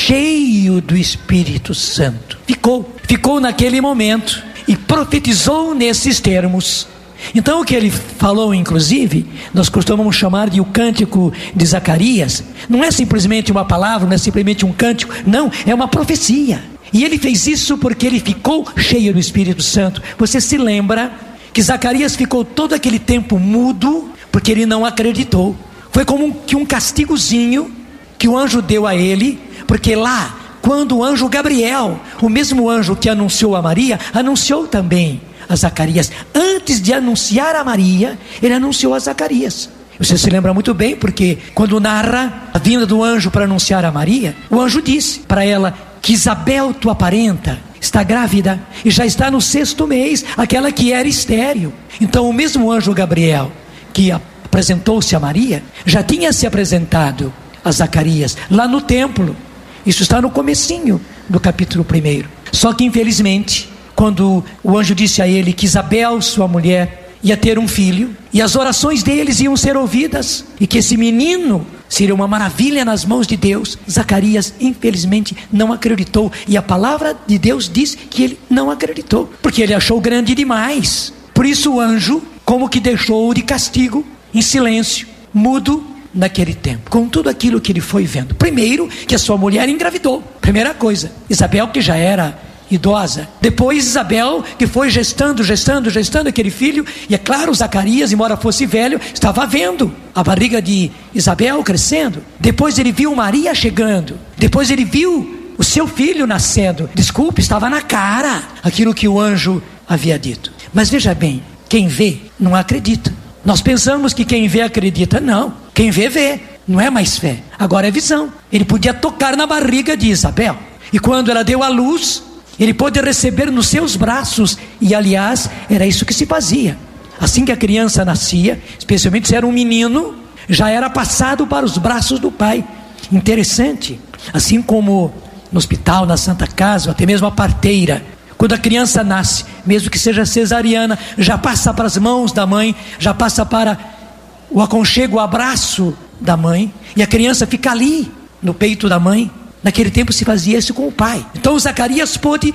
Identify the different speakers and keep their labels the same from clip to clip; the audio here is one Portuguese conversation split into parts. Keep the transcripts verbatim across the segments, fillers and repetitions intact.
Speaker 1: cheio do Espírito Santo. Ficou, ficou naquele momento e profetizou nesses termos. Então o que ele falou, inclusive, nós costumamos chamar de o cântico de Zacarias. Não é simplesmente uma palavra, não é simplesmente um cântico, não, é uma profecia. E ele fez isso porque ele ficou cheio do Espírito Santo. Você se lembra que Zacarias ficou todo aquele tempo mudo, porque ele não acreditou. Foi como um, que um castigozinho que o anjo deu a ele, porque lá, quando o anjo Gabriel, o mesmo anjo que anunciou a Maria, anunciou também a Zacarias. Antes de anunciar a Maria, ele anunciou a Zacarias. Você se lembra muito bem, porque quando narra a vinda do anjo para anunciar a Maria, o anjo disse para ela que Isabel, tua parenta, está grávida e já está no sexto mês, aquela que era estéril. Então o mesmo anjo Gabriel que apresentou-se a Maria, já tinha se apresentado a Zacarias lá no templo. Isso está no comecinho do capítulo primeiro. Só que infelizmente, quando o anjo disse a ele que Isabel, sua mulher, ia ter um filho, e as orações deles iam ser ouvidas, e que esse menino seria uma maravilha nas mãos de Deus, Zacarias infelizmente não acreditou. E a palavra de Deus diz que ele não acreditou, porque ele achou grande demais. Por isso o anjo como que deixou de castigo, em silêncio, mudo, naquele tempo, com tudo aquilo que ele foi vendo. Primeiro, que a sua mulher engravidou, primeira coisa. Isabel, que já era idosa. Depois Isabel, que foi gestando, gestando, gestando aquele filho. E é claro, Zacarias, embora fosse velho, estava vendo a barriga de Isabel crescendo. Depois ele viu Maria chegando. Depois ele viu o seu filho nascendo. Desculpe, estava na cara aquilo que o anjo havia dito. Mas veja bem, quem vê não acredita. Nós pensamos que quem vê acredita. Não, quem vê, vê. Não é mais fé, agora é visão. Ele podia tocar na barriga de Isabel, e quando ela deu à luz, ele pôde receber nos seus braços. E aliás, era isso que se fazia. Assim que a criança nascia, especialmente se era um menino, já era passado para os braços do pai. Interessante. Assim como no hospital, na Santa Casa, ou até mesmo a parteira, quando a criança nasce, mesmo que seja cesariana, já passa para as mãos da mãe, já passa para o aconchego, o abraço da mãe, e a criança fica ali no peito da mãe. Naquele tempo se fazia isso com o pai. Então Zacarias pôde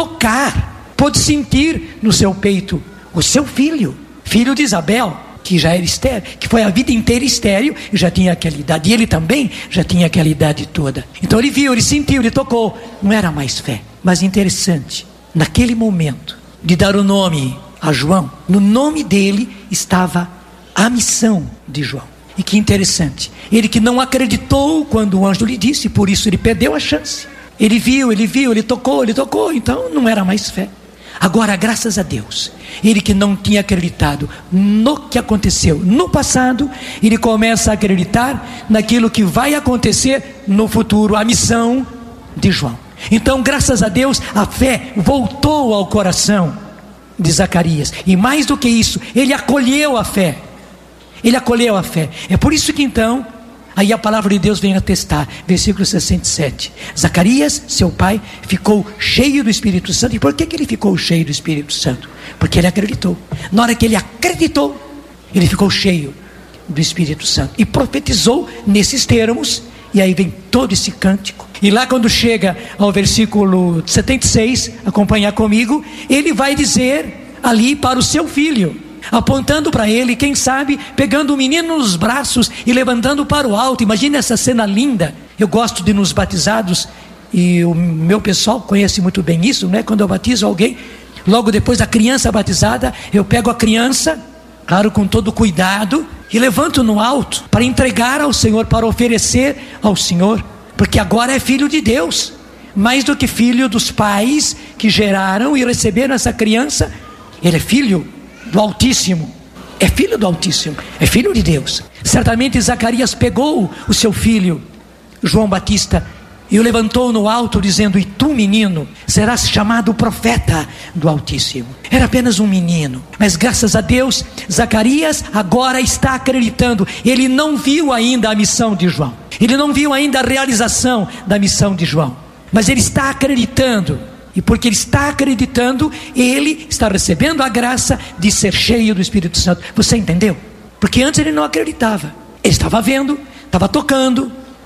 Speaker 1: tocar, pôde sentir no seu peito o seu filho, filho de Isabel, que já era estéril, que foi a vida inteira estéril e já tinha aquela idade. E ele também já tinha aquela idade toda. Então ele viu, ele sentiu, ele tocou. Não era mais fé. Mas interessante, naquele momento de dar o nome a João, no nome dele estava a missão de João. E que interessante, ele que não acreditou quando o anjo lhe disse, por isso ele perdeu a chance. Ele viu, ele viu, ele tocou, ele tocou, então não era mais fé. Agora, graças a Deus, ele que não tinha acreditado no que aconteceu no passado, ele começa a acreditar naquilo que vai acontecer no futuro, a missão de João. Então, graças a Deus, a fé voltou ao coração de Zacarias. E mais do que isso, ele acolheu a fé. Ele acolheu a fé. É por isso que então, aí a palavra de Deus vem atestar, versículo sessenta e sete. Zacarias, seu pai, ficou cheio do Espírito Santo. E por que que ele ficou cheio do Espírito Santo? Porque ele acreditou. Na hora que ele acreditou, ele ficou cheio do Espírito Santo e profetizou nesses termos. E aí vem todo esse cântico. E lá quando chega ao versículo setenta e seis, acompanhar comigo, ele vai dizer ali para o seu filho, apontando para ele, quem sabe pegando o menino nos braços e levantando para o alto. Imagina essa cena linda. Eu gosto de nos batizados, e o meu pessoal conhece muito bem isso, né? Quando eu batizo alguém, logo depois da criança batizada, eu pego a criança, claro, com todo cuidado, e levanto no alto para entregar ao Senhor, para oferecer ao Senhor, porque agora é filho de Deus, mais do que filho dos pais que geraram e receberam essa criança. Ele é filho do Altíssimo, é filho do Altíssimo, é filho de Deus. Certamente Zacarias pegou o seu filho João Batista e o levantou no alto, dizendo: e tu, menino, serás chamado profeta do Altíssimo. Era apenas um menino, mas graças a Deus, Zacarias agora está acreditando. Ele não viu ainda a missão de João, ele não viu ainda a realização da missão de João, mas ele está acreditando. E porque ele está acreditando, ele está recebendo a graça de ser cheio do Espírito Santo. Você entendeu? Porque antes ele não acreditava. Ele estava vendo, estava tocando,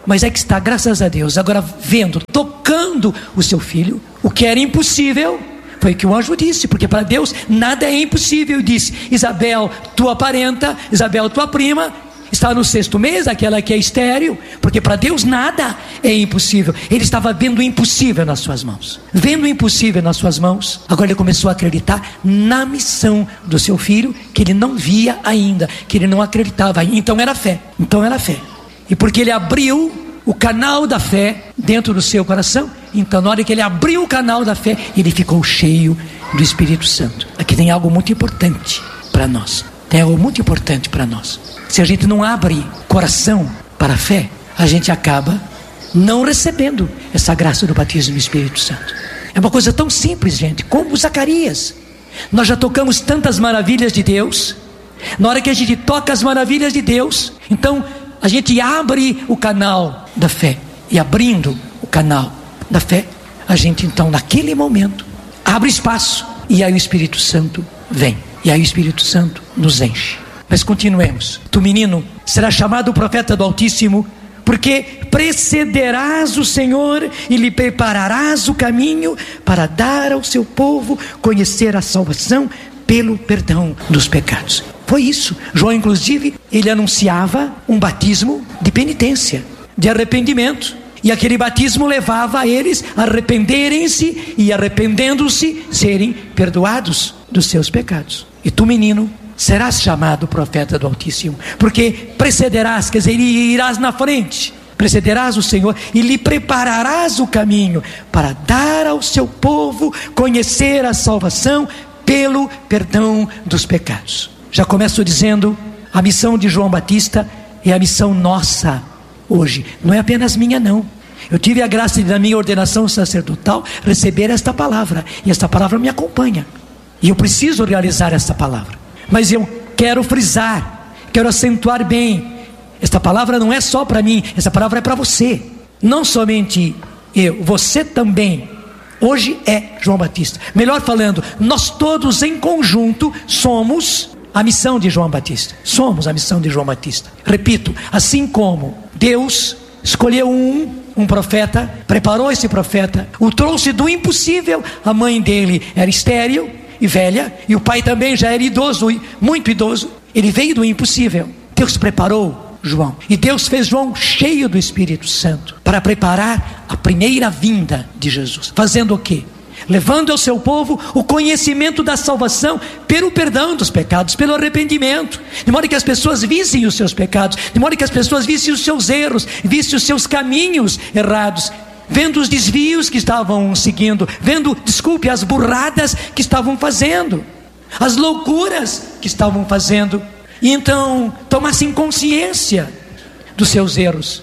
Speaker 1: Mas é que está, graças a Deus, agora vendo, tocando o seu filho, o que era impossível, foi o que o anjo disse, porque para Deus nada é impossível. Disse: Isabel, tua parenta, Isabel, tua prima, está no sexto mês, aquela que é estéril, porque para Deus nada é impossível. Ele estava vendo o impossível nas suas mãos, vendo o impossível nas suas mãos. Agora ele começou a acreditar na missão do seu filho, que ele não via ainda, que ele não acreditava ainda. Então era fé, então era fé. E porque ele abriu o canal da fé dentro do seu coração, então na hora que ele abriu o canal da fé, ele ficou cheio do Espírito Santo. Aqui tem algo muito importante para nós, tem algo muito importante para nós. Se a gente não abre coração para a fé, a gente acaba não recebendo essa graça do batismo do Espírito Santo. É uma coisa tão simples, gente, como Zacarias. Nós já tocamos tantas maravilhas de Deus. Na hora que a gente toca as maravilhas de Deus, então a gente abre o canal da fé. E abrindo o canal da fé, a gente então naquele momento abre espaço, e aí o Espírito Santo vem, e aí o Espírito Santo nos enche. Mas continuemos. Tu, menino, serás chamado profeta do Altíssimo, porque precederás o Senhor e lhe prepararás o caminho para dar ao seu povo conhecer a salvação pelo perdão dos pecados. Foi isso. João, inclusive, ele anunciava um batismo de penitência, de arrependimento. E aquele batismo levava eles a arrependerem-se e, arrependendo-se, serem perdoados dos seus pecados. E tu, menino, serás chamado profeta do Altíssimo, porque precederás, quer dizer, irás na frente, precederás o Senhor e lhe prepararás o caminho para dar ao seu povo conhecer a salvação pelo perdão dos pecados. Já começo dizendo, a missão de João Batista é a missão nossa hoje, não é apenas minha não. Eu tive a graça de, na minha ordenação sacerdotal, receber esta palavra, e esta palavra me acompanha, e eu preciso realizar esta palavra. Mas eu quero frisar, quero acentuar bem, esta palavra não é só para mim, essa palavra é para você. Não somente eu, você também. Hoje é João Batista. Melhor falando, nós todos em conjunto somos a missão de João Batista. Somos a missão de João Batista. Repito, assim como Deus escolheu um, um profeta, preparou esse profeta, o trouxe do impossível. A mãe dele era estéril e velha, e o pai também já era idoso, muito idoso. Ele veio do impossível. Deus preparou João, e Deus fez João cheio do Espírito Santo para preparar a primeira vinda de Jesus. Fazendo o quê? Levando ao seu povo o conhecimento da salvação pelo perdão dos pecados, pelo arrependimento, de modo que as pessoas vissem os seus pecados, de modo que as pessoas vissem os seus erros, vissem os seus caminhos errados, vendo os desvios que estavam seguindo, vendo, desculpe, as burradas que estavam fazendo, as loucuras que estavam fazendo, e então tomassem consciência dos seus erros,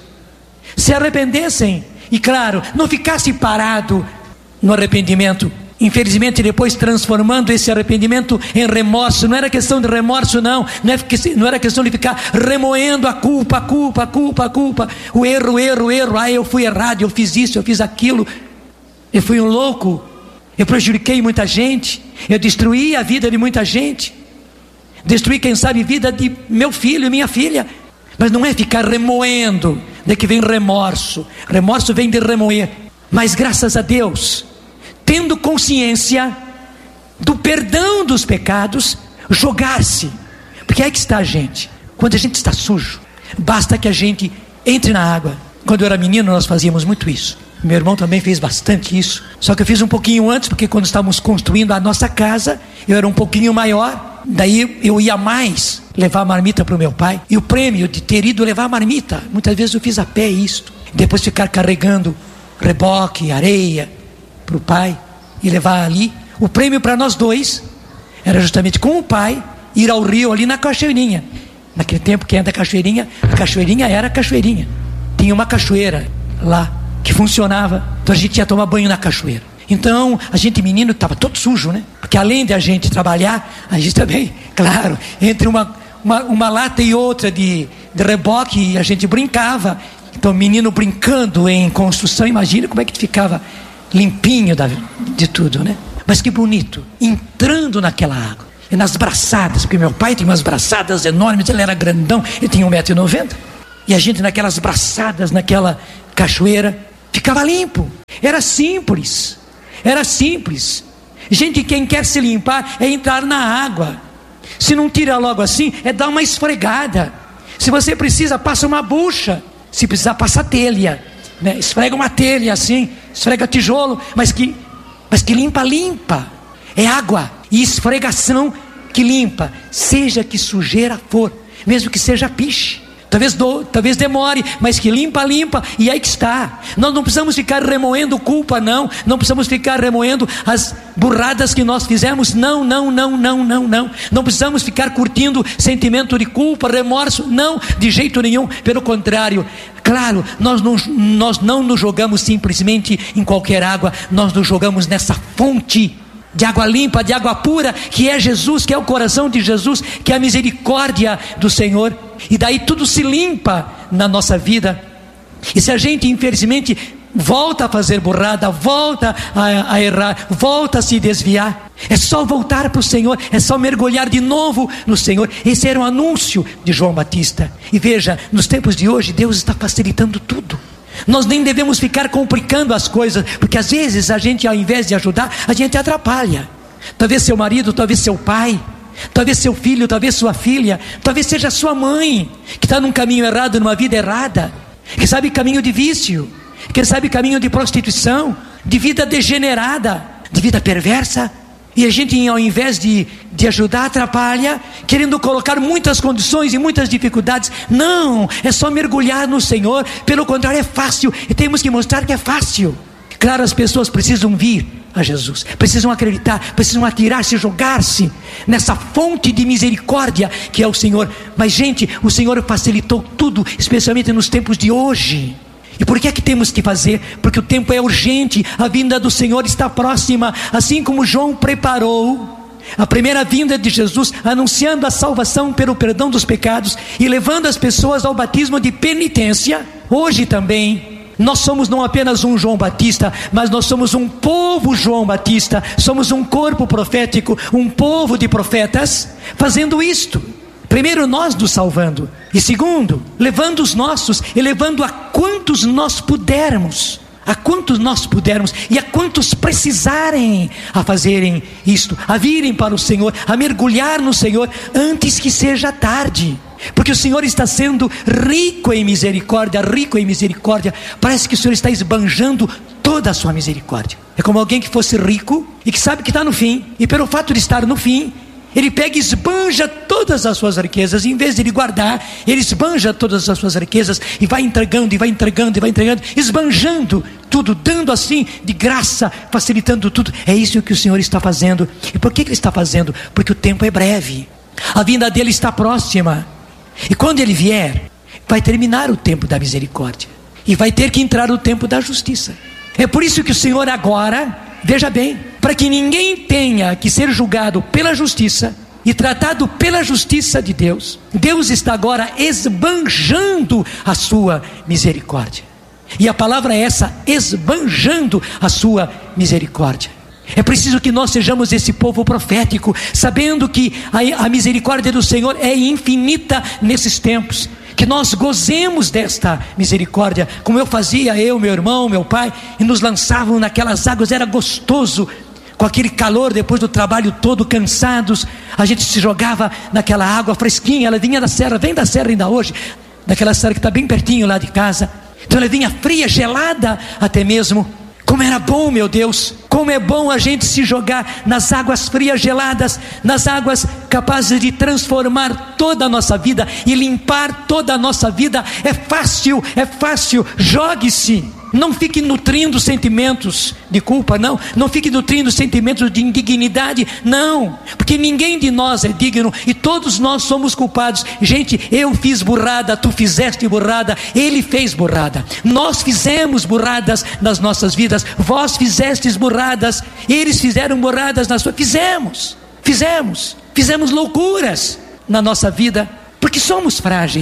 Speaker 1: se arrependessem, e claro, não ficasse parado no arrependimento, infelizmente depois transformando esse arrependimento em remorso. Não era questão de remorso não, não era questão de ficar remoendo a culpa, a culpa, a culpa, a culpa, o erro, o erro, o erro, ah, eu fui errado, eu fiz isso, eu fiz aquilo, eu fui um louco, eu prejudiquei muita gente, eu destruí a vida de muita gente, destruí, quem sabe, a vida de meu filho e minha filha. Mas não é ficar remoendo, de que vem remorso, remorso vem de remoer. Mas graças a Deus, tendo consciência do perdão dos pecados, jogar-se, porque é que está a gente, quando a gente está sujo, basta que a gente entre na água. Quando eu era menino nós fazíamos muito isso, meu irmão também fez bastante isso, só que eu fiz um pouquinho antes, porque quando estávamos construindo a nossa casa, eu era um pouquinho maior, daí eu ia mais levar a marmita para o meu pai, e o prêmio de ter ido levar a marmita, muitas vezes eu fiz a pé isto, depois ficar carregando reboque, areia para o pai e levar ali, o prêmio para nós dois era justamente com o pai ir ao rio ali na cachoeirinha. Naquele tempo, quem é da cachoeirinha, a cachoeirinha era a cachoeirinha, tinha uma cachoeira lá que funcionava, então a gente ia tomar banho na cachoeira. Então a gente menino estava todo sujo, né? Porque além de a gente trabalhar, a gente também, claro, entre uma, uma, uma lata e outra de, de reboque, a gente brincava. Então menino brincando em construção, imagina como é que ficava limpinho da, de tudo, né? Mas que bonito, entrando naquela água, e nas braçadas, porque meu pai tinha umas braçadas enormes, ele era grandão, ele tinha um metro e noventa, E a gente naquelas braçadas, naquela cachoeira, ficava limpo. Era simples, era simples. Gente, quem quer se limpar é entrar na água. Se não tira logo assim, é dar uma esfregada. Se você precisa, passa uma bucha. Se precisar, passa telha, né? Esfrega uma telha assim, esfrega tijolo, mas que, mas que limpa, limpa. É água e esfregação que limpa, seja que sujeira for, mesmo que seja piche. Talvez, do, talvez demore, mas que limpa, limpa, e aí que está. Nós não precisamos ficar remoendo culpa, não. Não precisamos ficar remoendo as burradas que nós fizemos, não, não, não, não, não, não. Não precisamos ficar curtindo sentimento de culpa, remorso, não, de jeito nenhum. Pelo contrário, claro, nós não, nós não nos jogamos simplesmente em qualquer água, nós nos jogamos nessa fonte de água limpa, de água pura, que é Jesus, que é o coração de Jesus, que é a misericórdia do Senhor. E daí tudo se limpa na nossa vida. E se a gente infelizmente volta a fazer burrada, volta a, a errar, volta a se desviar, é só voltar para o Senhor, é só mergulhar de novo no Senhor. Esse era o anúncio de João Batista. E veja, nos tempos de hoje Deus está facilitando tudo. Nós nem devemos ficar complicando as coisas, porque às vezes a gente, ao invés de ajudar, a gente atrapalha. Talvez seu marido, talvez seu pai, talvez seu filho, talvez sua filha, talvez seja sua mãe, que está num caminho errado, numa vida errada, que sabe caminho de vício, que sabe caminho de prostituição, de vida degenerada, de vida perversa. E a gente, ao invés de, de ajudar, atrapalha, querendo colocar muitas condições e muitas dificuldades. Não, é só mergulhar no Senhor. Pelo contrário, é fácil, e temos que mostrar que é fácil. Claro, as pessoas precisam vir a Jesus, precisam acreditar, precisam atirar-se, jogar-se nessa fonte de misericórdia que é o Senhor. Mas gente, o Senhor facilitou tudo, especialmente nos tempos de hoje. E por que é que temos que fazer? Porque o tempo é urgente, a vinda do Senhor está próxima. Assim como João preparou a primeira vinda de Jesus, anunciando a salvação pelo perdão dos pecados e levando as pessoas ao batismo de penitência, hoje também nós somos não apenas um João Batista, mas nós somos um povo João Batista. Somos um corpo profético, um povo de profetas, fazendo isto. Primeiro, nós nos salvando, e segundo, levando os nossos, e levando a quantos nós pudermos, a quantos nós pudermos, e a quantos precisarem a fazerem isto, a virem para o Senhor, a mergulhar no Senhor, antes que seja tarde. Porque o Senhor está sendo rico em misericórdia, rico em misericórdia. Parece que o Senhor está esbanjando toda a sua misericórdia. É como alguém que fosse rico, e que sabe que está no fim, e pelo fato de estar no fim, ele pega e esbanja todas as suas riquezas. Em vez de ele guardar, ele esbanja todas as suas riquezas e vai entregando, e vai entregando, e vai entregando, esbanjando tudo, dando assim de graça, facilitando tudo. É isso que o Senhor está fazendo. E por que Ele está fazendo? Porque o tempo é breve, a vinda dele está próxima, e quando Ele vier, vai terminar o tempo da misericórdia, e vai ter que entrar o tempo da justiça. É por isso que o Senhor agora, veja bem, para que ninguém tenha que ser julgado pela justiça e tratado pela justiça de Deus, Deus está agora esbanjando a sua misericórdia. E a palavra é essa, esbanjando a sua misericórdia. É preciso que nós sejamos esse povo profético, sabendo que a, a misericórdia do Senhor é infinita nesses tempos. Que nós gozemos desta misericórdia, como eu fazia, eu, meu irmão, meu pai, e nos lançavam naquelas águas. Era gostoso, com aquele calor depois do trabalho todo, cansados, a gente se jogava naquela água fresquinha. Ela vinha da serra, vem da serra ainda hoje, daquela serra que está bem pertinho lá de casa. Então ela vinha fria, gelada até mesmo. Como era bom, meu Deus, como é bom a gente se jogar nas águas frias, geladas, nas águas capazes de transformar toda a nossa vida e limpar toda a nossa vida. É fácil, é fácil, jogue-se. Não fique nutrindo sentimentos de culpa, não. Não fique nutrindo sentimentos de indignidade, não. Porque ninguém de nós é digno e todos nós somos culpados. Gente, eu fiz burrada, tu fizeste burrada, ele fez burrada. Nós fizemos burradas nas nossas vidas. Vós fizestes burradas, eles fizeram burradas na sua. Fizemos, fizemos, fizemos loucuras na nossa vida. Porque somos frágeis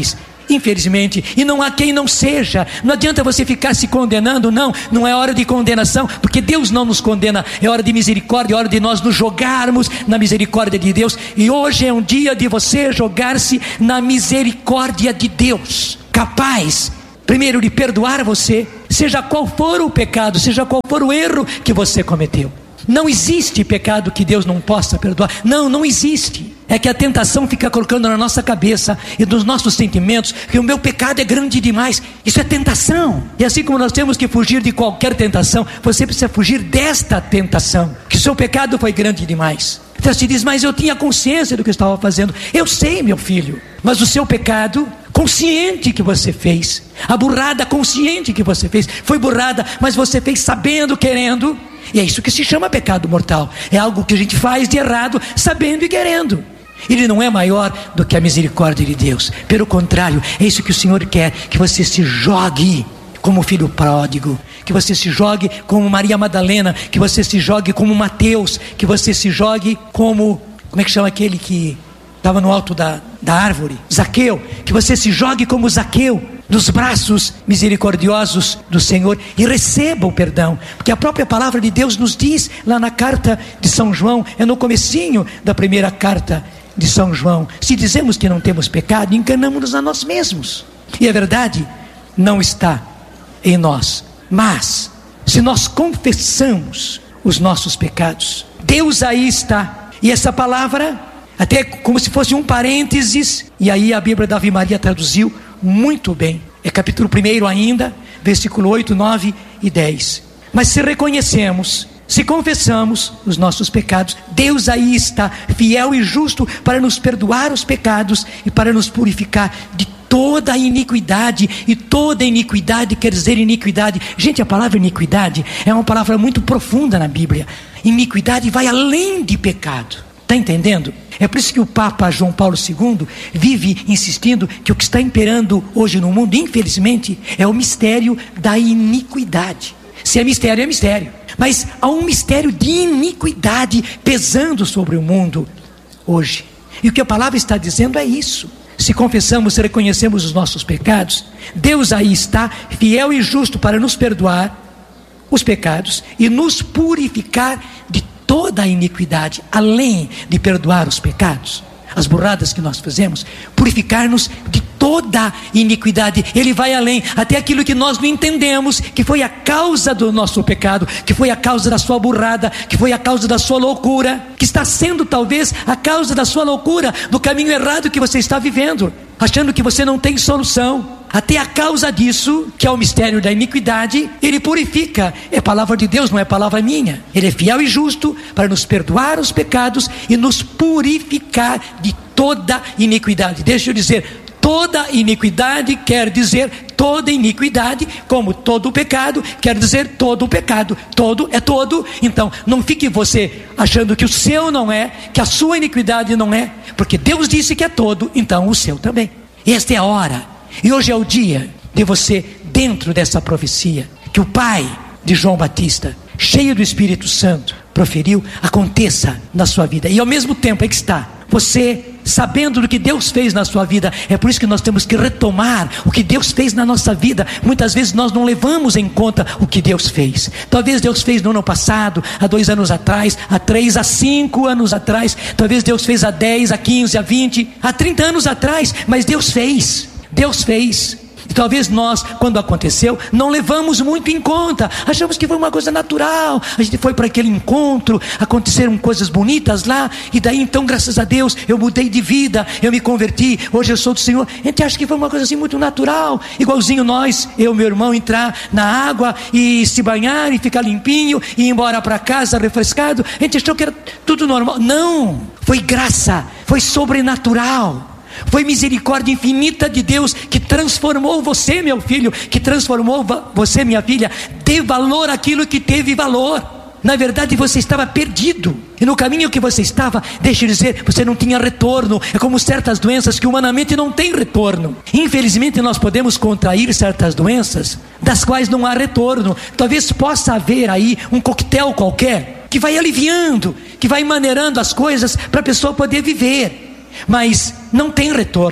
Speaker 1: infelizmente, e não há quem não seja. Não adianta você ficar se condenando, não, não é hora de condenação, porque Deus não nos condena, é hora de misericórdia, é hora de nós nos jogarmos na misericórdia de Deus. E hoje é um dia de você jogar-se na misericórdia de Deus, capaz, primeiro, de perdoar você, seja qual for o pecado, seja qual for o erro que você cometeu. Não existe pecado que Deus não possa perdoar. Não, não existe. É que a tentação fica colocando na nossa cabeça e nos nossos sentimentos que o meu pecado é grande demais. Isso é tentação. E assim como nós temos que fugir de qualquer tentação, você precisa fugir desta tentação, que o seu pecado foi grande demais. Então você diz, mas eu tinha consciência do que eu estava fazendo. Eu sei, meu filho, mas o seu pecado consciente que você fez, a burrada consciente que você fez, foi burrada, mas você fez sabendo, querendo. E é isso que se chama pecado mortal. É algo que a gente faz de errado, sabendo e querendo. Ele não é maior do que a misericórdia de Deus. Pelo contrário, é isso que o Senhor quer, que você se jogue como filho pródigo, que você se jogue como Maria Madalena, que você se jogue como Mateus, que você se jogue como, como é que chama aquele que estava no alto da, da árvore? Zaqueu. Que você se jogue como Zaqueu, nos braços misericordiosos do Senhor, e receba o perdão, porque a própria palavra de Deus nos diz lá na carta de São João, é no comecinho da primeira carta de São João, se dizemos que não temos pecado, enganamos-nos a nós mesmos, e a verdade não está em nós. Mas se nós confessamos os nossos pecados, Deus aí está. E essa palavra, até como se fosse um parênteses, e aí a Bíblia da Ave Maria traduziu muito bem, é capítulo primeiro ainda, versículo oito, nove e dez. Mas se reconhecemos, se confessamos os nossos pecados, Deus aí está, fiel e justo, para nos perdoar os pecados e para nos purificar de toda a iniquidade. E toda iniquidade quer dizer iniquidade. Gente, a palavra iniquidade é uma palavra muito profunda na Bíblia. Iniquidade vai além de pecado. Está entendendo? É por isso que o Papa João Paulo segundo vive insistindo que o que está imperando hoje no mundo, infelizmente, é o mistério da iniquidade. Se é mistério, é mistério. Mas há um mistério de iniquidade pesando sobre o mundo hoje. E o que a palavra está dizendo é isso. Se confessamos, se reconhecemos os nossos pecados, Deus aí está, fiel e justo, para nos perdoar os pecados e nos purificar de toda a iniquidade, além de perdoar os pecados, as burradas que nós fazemos, purificar-nos de toda a iniquidade. Ele vai além, até aquilo que nós não entendemos, que foi a causa do nosso pecado, que foi a causa da sua burrada, que foi a causa da sua loucura, que está sendo talvez a causa da sua loucura, do caminho errado que você está vivendo, achando que você não tem solução. Até a causa disso, que é o mistério da iniquidade, Ele purifica. É palavra de Deus, não é palavra minha. Ele é fiel e justo para nos perdoar os pecados e nos purificar de toda iniquidade. Deixa eu dizer, toda iniquidade quer dizer toda iniquidade, como todo pecado quer dizer todo pecado. Todo é todo. Então não fique você achando que o seu não é, que a sua iniquidade não é, porque Deus disse que é todo, então o seu também. Esta é a hora. E hoje é o dia de você, dentro dessa profecia que o pai de João Batista, cheio do Espírito Santo, proferiu, aconteça na sua vida. E ao mesmo tempo é que está você sabendo do que Deus fez na sua vida. É por isso que nós temos que retomar o que Deus fez na nossa vida. Muitas vezes nós não levamos em conta o que Deus fez. Talvez Deus fez no ano passado, há dois anos atrás, há três, há cinco anos atrás. Talvez Deus fez há dez, há quinze, há vinte, há trinta anos atrás. Mas Deus fez. Deus fez. E talvez nós, quando aconteceu, não levamos muito em conta. Achamos que foi uma coisa natural. A gente foi para aquele encontro, aconteceram coisas bonitas lá, e daí então, graças a Deus, eu mudei de vida, eu me converti, hoje eu sou do Senhor. A gente acha que foi uma coisa assim muito natural, igualzinho nós, eu e meu irmão, entrar na água e se banhar e ficar limpinho e ir embora para casa refrescado. A gente achou que era tudo normal. Não, foi graça, foi sobrenatural. Foi misericórdia infinita de Deus que transformou você, meu filho, que transformou você, minha filha. Dê valor àquilo que teve valor. Na verdade você estava perdido, e no caminho que você estava, deixa eu dizer, você não tinha retorno. É como certas doenças que humanamente não tem retorno. Infelizmente nós podemos contrair certas doenças das quais não há retorno. Talvez possa haver aí um coquetel qualquer que vai aliviando, que vai maneirando as coisas para a pessoa poder viver, mas não tem retorno.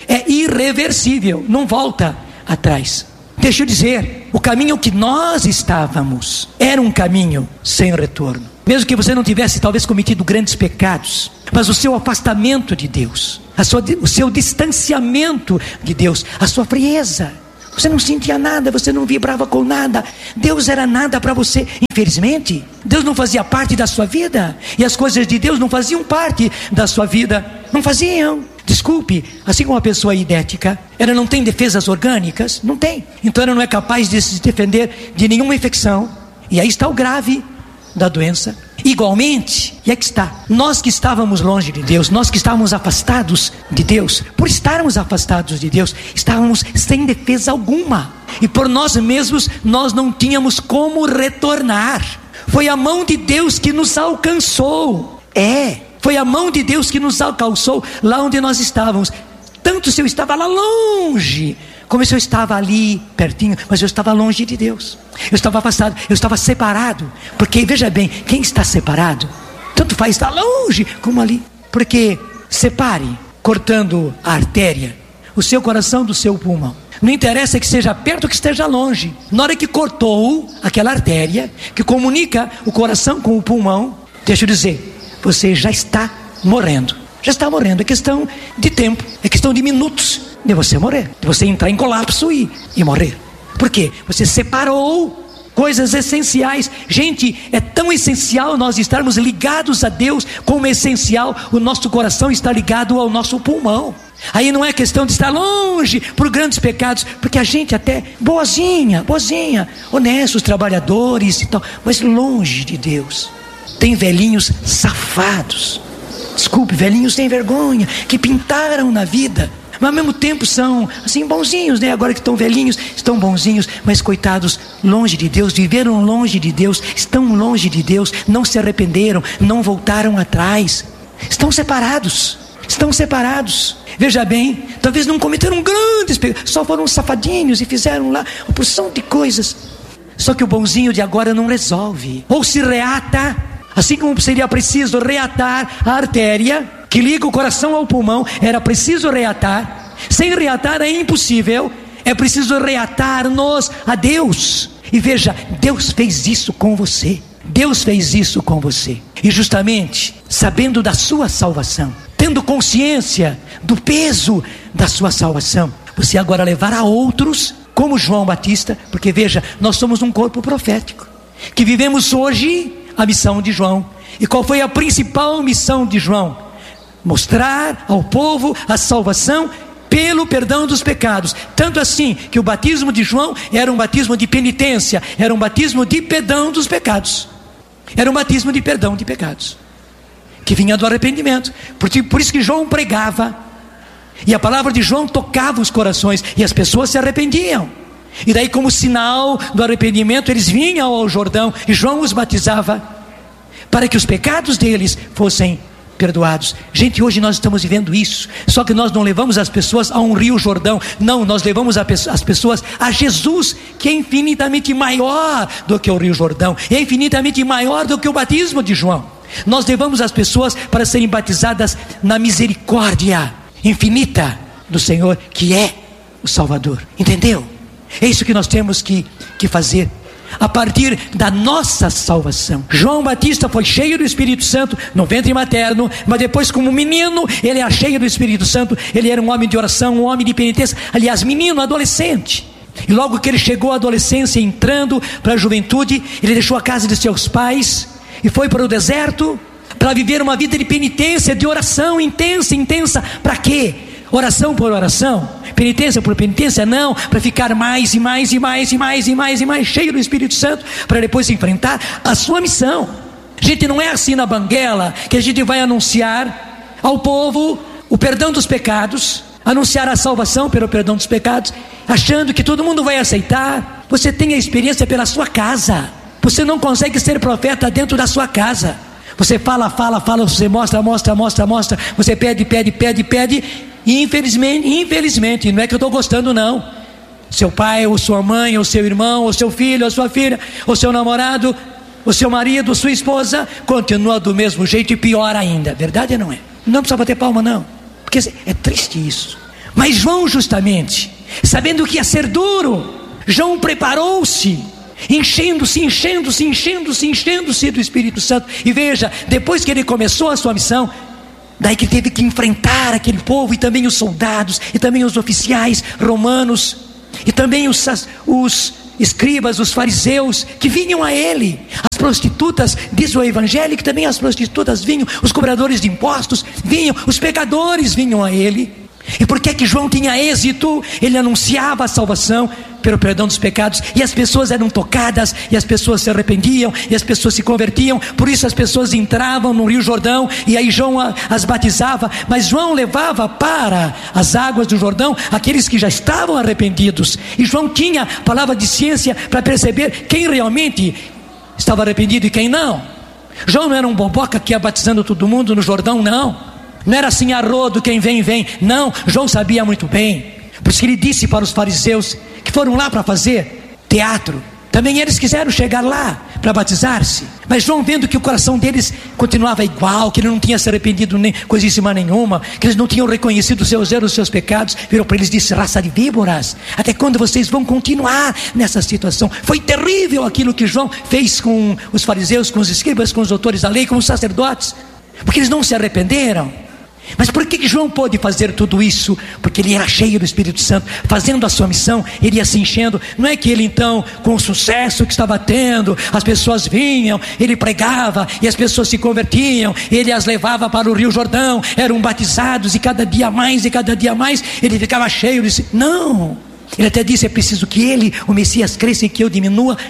Speaker 1: é irreversível, não volta atrás. Deixa eu dizer, o caminho que nós estávamos era um caminho sem retorno. Mesmo que você não tivesse talvez cometido grandes pecados, mas o seu afastamento de Deus, a sua, o seu distanciamento de Deus, a sua frieza, você não sentia nada, você não vibrava com nada, Deus era nada para você. Infelizmente, Deus não fazia parte da sua vida, e as coisas de Deus não faziam parte da sua vida, não faziam. Desculpe, assim como uma pessoa idética, ela não tem defesas orgânicas, não tem, então ela não é capaz de se defender de nenhuma infecção, e aí está o grave da doença. Igualmente, e é que está, nós que estávamos longe de Deus, nós que estávamos afastados de Deus, por estarmos afastados de Deus, estávamos sem defesa alguma, e por nós mesmos nós não tínhamos como retornar. Foi a mão de Deus que nos alcançou, é, foi a mão de Deus que nos alcançou lá onde nós estávamos. Tanto se eu estava lá longe, como se eu estava ali pertinho, mas eu estava longe de Deus, eu estava afastado, eu estava separado. Porque veja bem, quem está separado, tanto faz estar longe como ali, porque separe, cortando a artéria, o seu coração do seu pulmão. Não interessa que seja perto ou que esteja longe, na hora que cortou aquela artéria que comunica o coração com o pulmão, deixa eu dizer, você já está morrendo. Já está morrendo, é questão de tempo, é questão de minutos de você morrer, de você entrar em colapso e, e morrer. Por quê? Você separou coisas essenciais. Gente, é tão essencial nós estarmos ligados a Deus, como é essencial o nosso coração estar ligado ao nosso pulmão. Aí não é questão de estar longe por grandes pecados, porque a gente até boazinha, boazinha, honestos, trabalhadores e tal, mas longe de Deus. Tem velhinhos safados, desculpe, velhinhos sem vergonha, que pintaram na vida, mas ao mesmo tempo são assim bonzinhos, né? Agora que estão velhinhos, estão bonzinhos, mas coitados, longe de Deus, viveram longe de Deus, estão longe de Deus, não se arrependeram, não voltaram atrás, estão separados, estão separados. Veja bem, talvez não cometeram grandes pecados, só foram safadinhos e fizeram lá uma porção de coisas. Só que o bonzinho de agora não resolve, ou se reata. Assim como seria preciso reatar a artéria que liga o coração ao pulmão, era preciso reatar. Sem reatar é impossível. É preciso reatar-nos a Deus. E veja, Deus fez isso com você. Deus fez isso com você. E justamente, sabendo da sua salvação, tendo consciência do peso da sua salvação, você agora levará outros, como João Batista, porque veja, nós somos um corpo profético, que vivemos hoje a missão de João. E qual foi a principal missão de João? Mostrar ao povo a salvação pelo perdão dos pecados. Tanto assim que o batismo de João era um batismo de penitência, era um batismo de perdão dos pecados. Era um batismo de perdão de pecados, que vinha do arrependimento. Por, por isso que João pregava, e a palavra de João tocava os corações, e as pessoas se arrependiam. E daí, como sinal do arrependimento, eles vinham ao Jordão e João os batizava para que os pecados deles fossem perdoados. Gente, hoje nós estamos vivendo isso, só que nós não levamos as pessoas a um rio Jordão, não, nós levamos as pessoas a Jesus, que é infinitamente maior do que o rio Jordão, é infinitamente maior do que o batismo de João. Nós levamos as pessoas para serem batizadas na misericórdia infinita do Senhor, que é o Salvador. Entendeu? É isso que nós temos que, que fazer a partir da nossa salvação. João Batista foi cheio do Espírito Santo no ventre materno, mas depois, como menino, ele era cheio do Espírito Santo. Ele era um homem de oração, um homem de penitência, aliás, menino, adolescente. E logo que ele chegou à adolescência, entrando para a juventude, ele deixou a casa de seus pais e foi para o deserto para viver uma vida de penitência, de oração intensa, intensa. Para quê? Oração por oração, penitência por penitência, não, para ficar mais e mais e mais e mais e mais e mais cheio do Espírito Santo, para depois enfrentar a sua missão. Gente, não é assim na banguela que a gente vai anunciar ao povo o perdão dos pecados, anunciar a salvação pelo perdão dos pecados, achando que todo mundo vai aceitar. Você tem a experiência pela sua casa. Você não consegue ser profeta dentro da sua casa. Você fala, fala, fala, você mostra, mostra, mostra, mostra, você pede, pede, pede, pede, e infelizmente, infelizmente, não é que eu estou gostando não, seu pai, ou sua mãe, ou seu irmão, ou seu filho, ou sua filha, ou seu namorado, o seu marido, sua esposa, continua do mesmo jeito e pior ainda. Verdade ou não é? Não precisa bater palma não, porque é triste isso. Mas João, justamente, sabendo que ia ser duro, João preparou-se, enchendo-se, enchendo-se, enchendo-se, enchendo-se do Espírito Santo. E veja, depois que ele começou a sua missão, daí que ele teve que enfrentar aquele povo, e também os soldados, e também os oficiais romanos, e também os, os escribas, os fariseus, que vinham a ele. As prostitutas, diz o evangelho, que também as prostitutas vinham, os cobradores de impostos vinham, os pecadores vinham a ele. E por que que João tinha êxito? Ele anunciava a salvação pelo perdão dos pecados, e as pessoas eram tocadas, e as pessoas se arrependiam, e as pessoas se convertiam. Por isso as pessoas entravam no Rio Jordão, e aí João as batizava. Mas João levava para as águas do Jordão aqueles que já estavam arrependidos, e João tinha palavra de ciência para perceber quem realmente estava arrependido e quem não. João não era um boboca que ia batizando todo mundo no Jordão, não. Não era assim a rodo, quem vem, vem. Não, João sabia muito bem. Por isso que ele disse para os fariseus que foram lá para fazer teatro, também eles quiseram chegar lá para batizar-se. Mas João, vendo que o coração deles continuava igual, que ele não tinha se arrependido nem coisíssima nenhuma, que eles não tinham reconhecido os seus erros, os seus pecados, virou para eles e disse: raça de víboras, até quando vocês vão continuar nessa situação? Foi terrível aquilo que João fez com os fariseus, com os escribas, com os doutores da lei, com os sacerdotes, porque eles não se arrependeram. Mas por que que João pôde fazer tudo isso? Porque ele era cheio do Espírito Santo, fazendo a sua missão, ele ia se enchendo. Não é que ele então, com o sucesso que estava tendo, as pessoas vinham, ele pregava e as pessoas se convertiam, ele as levava para o Rio Jordão, eram batizados, e cada dia mais, e cada dia mais, ele ficava cheio de... Não, ele até disse: é preciso que ele, o Messias, cresça e que eu diminua.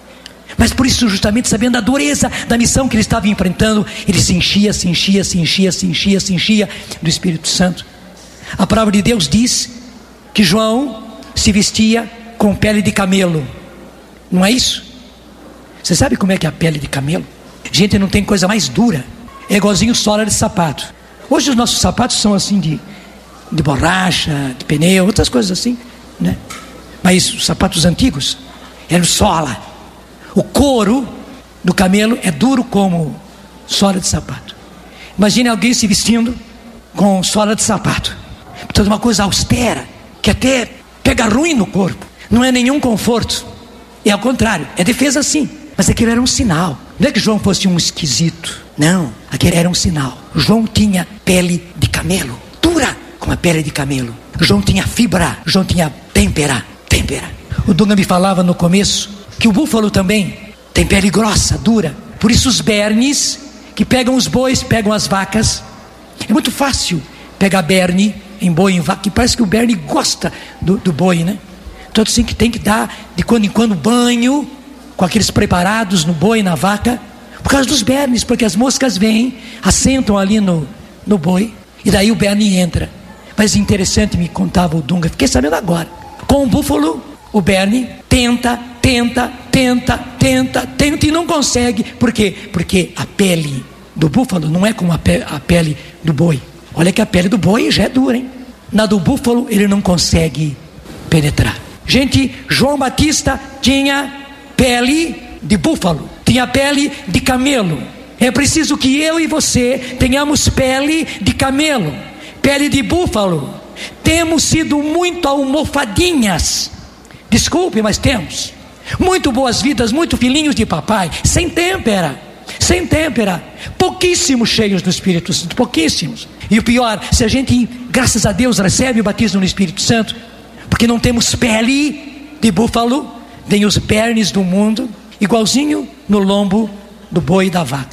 Speaker 1: Mas por isso, justamente sabendo a dureza da missão que ele estava enfrentando, ele se enchia, se enchia, se enchia, se enchia, se enchia do Espírito Santo. A palavra de Deus diz que João se vestia com pele de camelo. Não é isso? Você sabe como é que é a pele de camelo? Gente, não tem coisa mais dura. É igualzinho sola de sapato. Hoje os nossos sapatos são assim de, de borracha, de pneu, outras coisas assim, né? Mas os sapatos antigos eram sola. O couro do camelo é duro como sola de sapato. Imagine alguém se vestindo com sola de sapato. Portanto, uma coisa austera, que até pega ruim no corpo. Não é nenhum conforto. É ao contrário, é defesa sim. Mas aquilo era um sinal. Não é que João fosse um esquisito. Não, aquele era um sinal. João tinha pele de camelo, dura como a pele de camelo. João tinha fibra, João tinha têmpera, têmpera. O Dunga me falava no começo que o búfalo também tem pele grossa, dura. Por isso os bernes, que pegam os bois, pegam as vacas. É muito fácil pegar berne em boi, em vaca, que parece que o berne gosta do, do boi, né? Então assim que tem que dar de quando em quando banho com aqueles preparados no boi, na vaca, por causa dos bernes, porque as moscas vêm, assentam ali no, no boi, e daí o berne entra. Mas interessante, me contava o Dunga, fiquei sabendo agora, com o búfalo, o berne tenta, tenta, tenta, tenta, tenta e não consegue. Por quê? Porque a pele do búfalo não é como a pele, a pele do boi. Olha que a pele do boi já é dura, hein? Na do búfalo ele não consegue penetrar. Gente, João Batista tinha pele de búfalo, tinha pele de camelo. É preciso que eu e você tenhamos pele de camelo, pele de búfalo. Temos sido muito almofadinhas, desculpe, mas temos muito boas vidas, muito filhinhos de papai, sem têmpera, sem têmpera, pouquíssimos cheios do Espírito Santo, pouquíssimos. E o pior, se a gente, graças a Deus, recebe o batismo no Espírito Santo, porque não temos pele de búfalo, vem os bernes do mundo, igualzinho no lombo do boi e da vaca.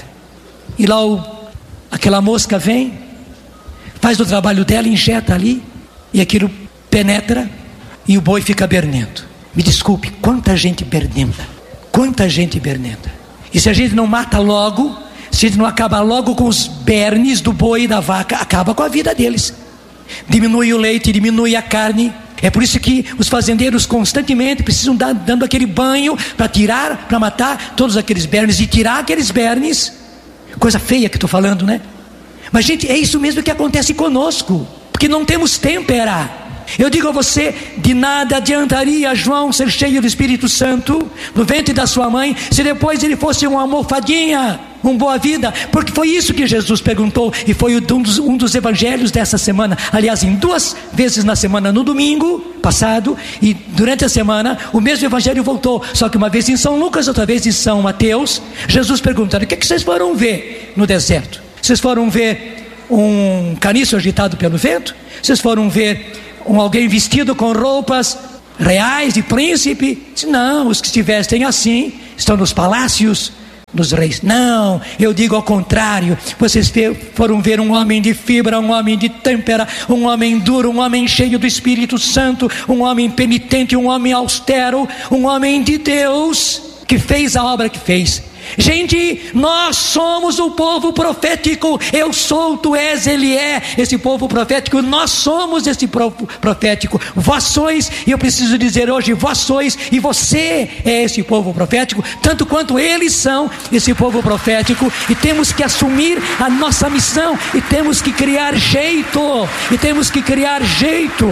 Speaker 1: E lá o, aquela mosca vem, faz o trabalho dela, injeta ali, e aquilo penetra, e o boi fica bernento. Me desculpe, quanta gente bernenta, quanta gente bernenta. E se a gente não mata logo, se a gente não acaba logo com os bernes do boi e da vaca, acaba com a vida deles. Diminui o leite, diminui a carne. É por isso que os fazendeiros constantemente precisam dar dando aquele banho para tirar, para matar todos aqueles bernes, e tirar aqueles bernes. Coisa feia que estou falando, né? Mas gente, é isso mesmo que acontece conosco, porque não temos têmpera. Eu digo a você, de nada adiantaria João ser cheio do Espírito Santo no ventre da sua mãe, se depois ele fosse uma almofadinha, um boa vida, porque foi isso que Jesus perguntou, e foi um dos, um dos evangelhos dessa semana, aliás, em duas vezes na semana, no domingo passado, e durante a semana, o mesmo evangelho voltou, só que uma vez em São Lucas, outra vez em São Mateus. Jesus perguntando: o que, é que vocês foram ver no deserto? Vocês foram ver um caniço agitado pelo vento? Vocês foram ver um alguém vestido com roupas reais de príncipe? Não, os que se vestem assim estão nos palácios dos reis. Não, eu digo ao contrário. Vocês foram ver um homem de fibra, um homem de têmpera, um homem duro, um homem cheio do Espírito Santo, um homem penitente, um homem austero, um homem de Deus, que fez a obra que fez. Gente, nós somos o povo profético. Eu sou, tu és, ele é esse povo profético. Nós somos esse povo profético. Vós sois, e eu preciso dizer hoje, vós sois, e você é esse povo profético, tanto quanto eles são esse povo profético. E temos que assumir a nossa missão, e temos que criar jeito, e temos que criar jeito.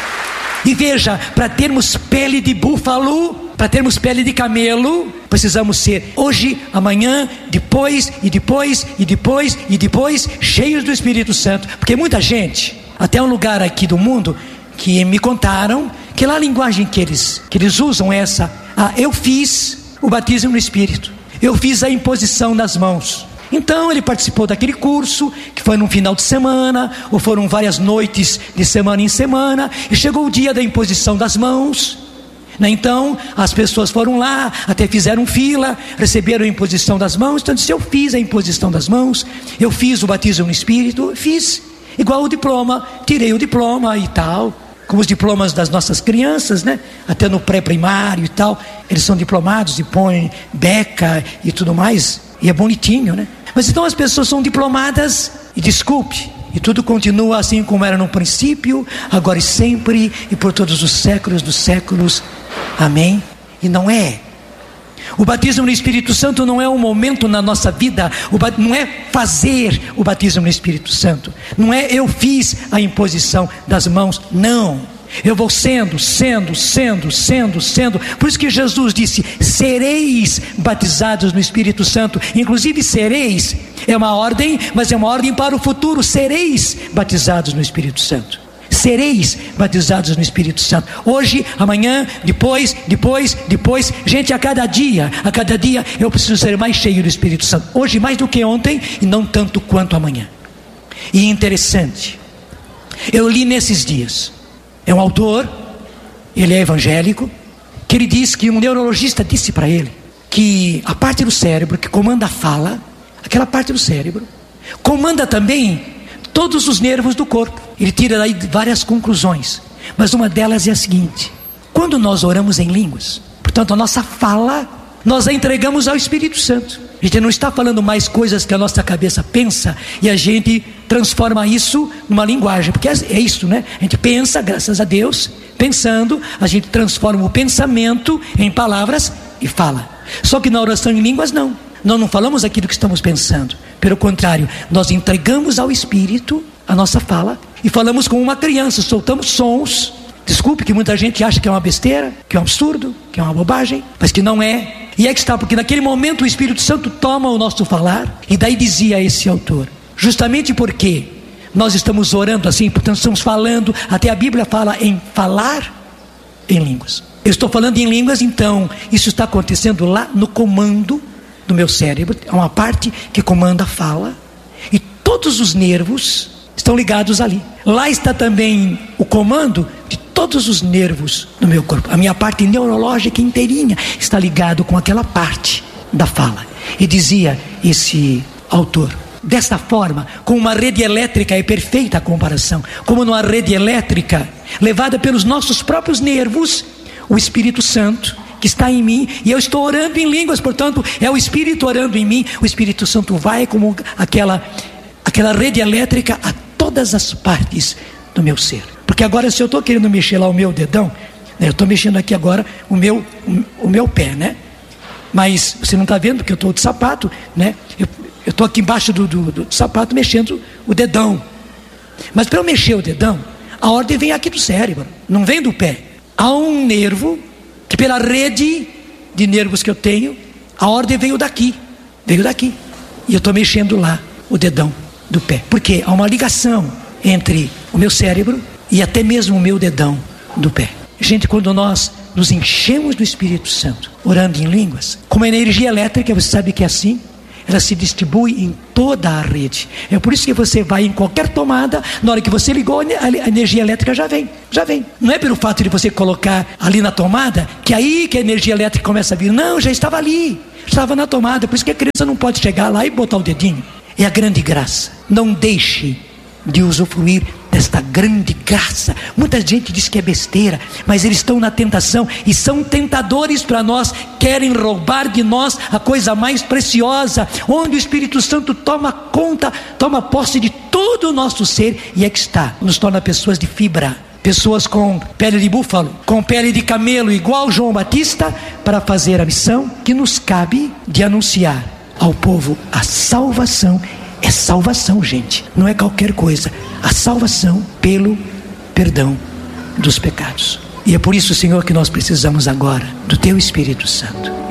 Speaker 1: E veja, para termos pele de búfalo, para termos pele de camelo, precisamos ser hoje, amanhã, depois e depois e depois e depois cheios do Espírito Santo. Porque muita gente, até um lugar aqui do mundo, que me contaram que lá a linguagem que eles, que eles usam é essa: ah, eu fiz o batismo no Espírito, eu fiz a imposição das mãos. Então ele participou daquele curso, que foi num final de semana, ou foram várias noites de semana em semana, e chegou o dia da imposição das mãos. Então as pessoas foram lá, até fizeram fila, receberam a imposição das mãos. Então disse: eu fiz a imposição das mãos, eu fiz o batismo no Espírito, fiz igual o diploma, tirei o diploma e tal, como os diplomas das nossas crianças, né? Até no pré-primário e tal, eles são diplomados e põem beca e tudo mais, e é bonitinho, né? Mas então as pessoas são diplomadas, e desculpe, e tudo continua assim como era no princípio, agora e sempre, e por todos os séculos dos séculos, amém? E não é. O batismo no Espírito Santo não é um momento na nossa vida, o bat... não é fazer o batismo no Espírito Santo, não é eu fiz a imposição das mãos, não. Eu vou sendo, sendo, sendo, sendo, sendo. Por isso que Jesus disse: sereis batizados no Espírito Santo. Inclusive sereis é uma ordem, mas é uma ordem para o futuro. Sereis batizados no Espírito Santo. Sereis batizados no Espírito Santo. Hoje, amanhã, depois, depois, depois. Gente, a cada dia, a cada dia eu preciso ser mais cheio do Espírito Santo. Hoje mais do que ontem, e não tanto quanto amanhã. E interessante, eu li nesses dias, é um autor, ele é evangélico, que ele diz que um neurologista disse para ele que a parte do cérebro que comanda a fala, aquela parte do cérebro, comanda também todos os nervos do corpo. Ele tira daí várias conclusões, mas uma delas é a seguinte: quando nós oramos em línguas, portanto a nossa fala, nós a entregamos ao Espírito Santo. A gente não está falando mais coisas que a nossa cabeça pensa, e a gente transforma isso numa linguagem, porque é isso, né? A gente pensa, graças a Deus, pensando, a gente transforma o pensamento em palavras e fala. Só que na oração em línguas não, nós não falamos aquilo que estamos pensando. Pelo contrário, nós entregamos ao Espírito a nossa fala e falamos como uma criança, soltamos sons. Desculpe que muita gente acha que é uma besteira, que é um absurdo, que é uma bobagem, mas que não é. E é que está, porque naquele momento o Espírito Santo toma o nosso falar. E daí dizia esse autor, justamente porque nós estamos orando assim, portanto estamos falando, até a Bíblia fala em falar em línguas. Eu estou falando em línguas, então isso está acontecendo lá no comando do meu cérebro. É uma parte que comanda a fala, e todos os nervos estão ligados ali. Lá está também o comando de todos os nervos do meu corpo. A minha parte neurológica inteirinha está ligado com aquela parte da fala. E dizia esse autor, dessa forma, com uma rede elétrica, é perfeita a comparação, como numa rede elétrica levada pelos nossos próprios nervos, o Espírito Santo que está em mim, e eu estou orando em línguas, portanto é o Espírito orando em mim. O Espírito Santo vai como aquela, aquela rede elétrica a todas as partes do meu ser. Porque agora, se eu estou querendo mexer lá o meu dedão, né, eu estou mexendo aqui agora o meu, o, o meu pé, né? Mas você não está vendo porque eu estou de sapato, né? Eu estou aqui embaixo do, do, do sapato mexendo o dedão. Mas para eu mexer o dedão, A ordem vem aqui do cérebro, não vem do pé. Há um nervo que pela rede de nervos que eu tenho, a ordem veio daqui, veio daqui. E eu estou mexendo lá o dedão do pé. Porque há uma ligação entre o meu cérebro e até mesmo o meu dedão do pé. Gente, quando nós nos enchemos do Espírito Santo, orando em línguas, como a energia elétrica, você sabe que é assim, ela se distribui em toda a rede. É por isso que você vai em qualquer tomada, na hora que você ligou, a energia elétrica já vem, já vem. Não é pelo fato de você colocar ali na tomada, que aí que a energia elétrica começa a vir. Não, já estava ali, estava na tomada. Por isso que a criança não pode chegar lá e botar o dedinho. É a grande graça. Não deixe de usufruir desta grande graça. Muita gente diz que é besteira, mas eles estão na tentação e são tentadores para nós, querem roubar de nós a coisa mais preciosa, onde o Espírito Santo toma conta, toma posse de todo o nosso ser, e é que está, nos torna pessoas de fibra, pessoas com pele de búfalo, com pele de camelo, igual João Batista, para fazer a missão que nos cabe de anunciar ao povo a salvação. É salvação, gente, não é qualquer coisa. A salvação pelo perdão dos pecados. E é por isso, Senhor, que nós precisamos agora do Teu Espírito Santo.